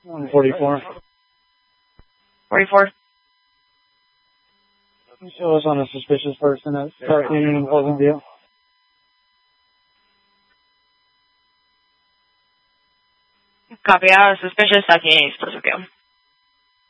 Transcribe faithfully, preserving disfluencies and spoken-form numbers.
one forty-four. forty-four. Show us on a suspicious person at Park Union in Pleasant View. Copy out. Suspicious at Pleasant View.